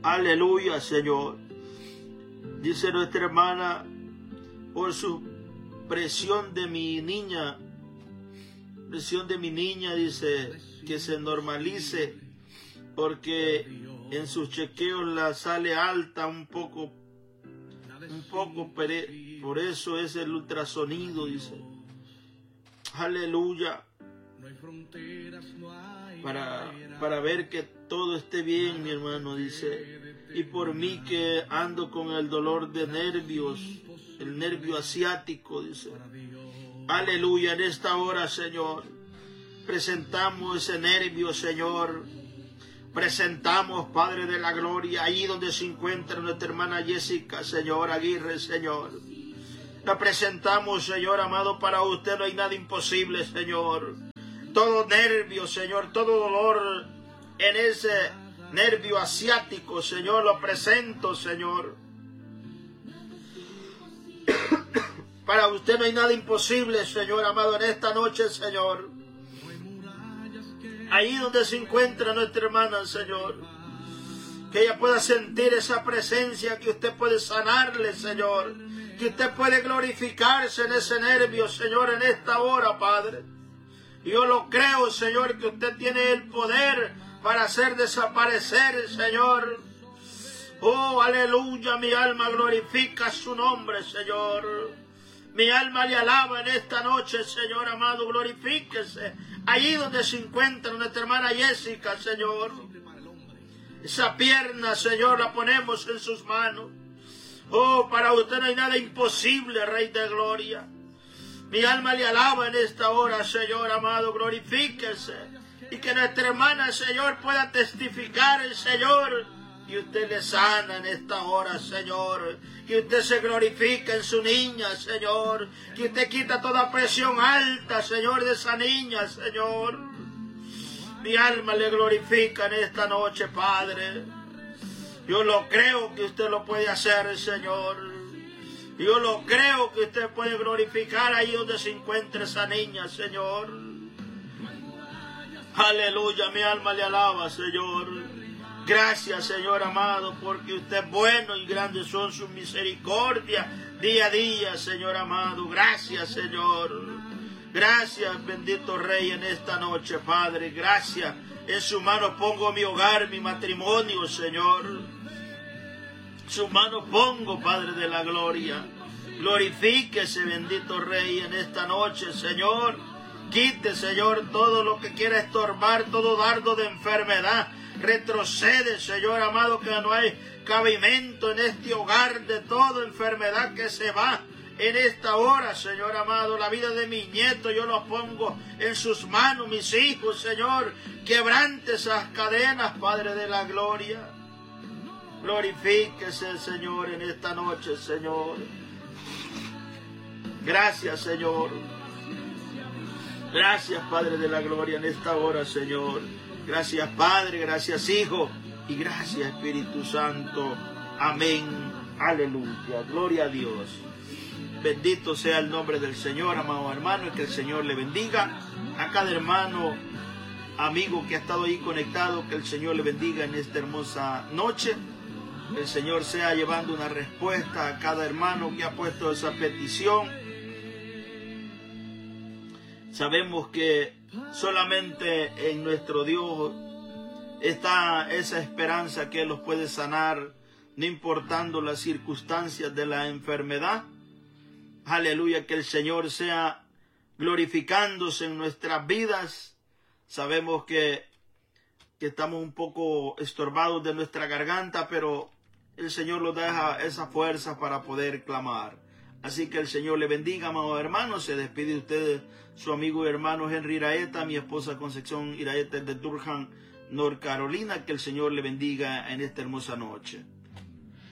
Aleluya, Señor. Dice nuestra hermana, por su presión de mi niña, dice, que se normalice, porque en sus chequeos la sale alta un poco, por eso es el ultrasonido, dice. Aleluya. Para ver que todo esté bien, mi hermano, dice. Y por mí que ando con el dolor de nervios, el nervio asiático, dice. Aleluya, en esta hora, Señor, presentamos ese nervio, Señor. Presentamos, Padre de la Gloria, ahí donde se encuentra nuestra hermana Jessica, Señor Aguirre, Señor. La presentamos, Señor amado, para usted no hay nada imposible, Señor. Todo nervio, Señor, todo dolor en ese nervio asiático, Señor, lo presento, Señor. Para usted no hay nada imposible, Señor amado, en esta noche, Señor. Ahí donde se encuentra nuestra hermana, Señor. Que ella pueda sentir esa presencia, que usted puede sanarle, Señor. Que usted puede glorificarse en ese nervio, Señor, en esta hora, Padre. Yo lo creo, Señor, que usted tiene el poder para hacer desaparecer, Señor. Oh, aleluya, mi alma glorifica su nombre, Señor. Mi alma le alaba en esta noche, Señor amado, glorifíquese. Allí donde se encuentra nuestra hermana Jessica, Señor. Esa pierna, Señor, la ponemos en sus manos. Oh, para usted no hay nada imposible, Rey de Gloria. Mi alma le alaba en esta hora, Señor amado, glorifíquese. Y que nuestra hermana, Señor, pueda testificar el Señor. Y usted le sana en esta hora, Señor. Que usted se glorifique en su niña, Señor. Que usted quita toda presión alta, Señor, de esa niña, Señor. Mi alma le glorifica en esta noche, Padre. Yo lo creo que usted lo puede hacer, Señor. Yo lo creo que usted puede glorificar ahí donde se encuentre esa niña, Señor. Aleluya, mi alma le alaba, Señor. Gracias, Señor amado, porque usted es bueno y grandes son sus misericordias día a día, Señor amado. Gracias, Señor. Gracias, bendito Rey, en esta noche, Padre. Gracias. En su mano pongo mi hogar, mi matrimonio, Señor. Su mano pongo, Padre de la Gloria. Glorifíquese, bendito Rey, en esta noche, Señor. Quite, Señor, todo lo que quiera estorbar, todo dardo de enfermedad. Retrocede, Señor amado, que no hay cabimento en este hogar de toda enfermedad que se va. En esta hora, Señor amado, la vida de mis nietos yo los pongo en sus manos, mis hijos, Señor. Quebrante esas cadenas, Padre de la Gloria. Glorifíquese, Señor, en esta noche, Señor. Gracias, Señor. Gracias, Padre de la Gloria, en esta hora, Señor. Gracias, Padre, gracias, Hijo, y gracias, Espíritu Santo. Amén. Aleluya. Gloria a Dios. Bendito sea el nombre del Señor, amado hermano, y que el Señor le bendiga. A cada hermano, amigo que ha estado ahí conectado, que el Señor le bendiga en esta hermosa noche. El Señor sea llevando una respuesta a cada hermano que ha puesto esa petición. Sabemos que solamente en nuestro Dios está esa esperanza que Él los puede sanar, no importando las circunstancias de la enfermedad. Aleluya, que el Señor sea glorificándose en nuestras vidas. Sabemos que estamos un poco estorbados de nuestra garganta, pero el Señor nos da esa fuerza para poder clamar. Así que el Señor le bendiga, amados hermanos. Se despide de ustedes su amigo y hermano Henry Iraeta, mi esposa Concepción Iraeta de Durham, North Carolina. Que el Señor le bendiga en esta hermosa noche.